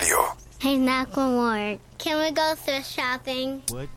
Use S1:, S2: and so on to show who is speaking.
S1: Radio.
S2: Hey, Macklemore, can we go thrift shopping?
S3: What?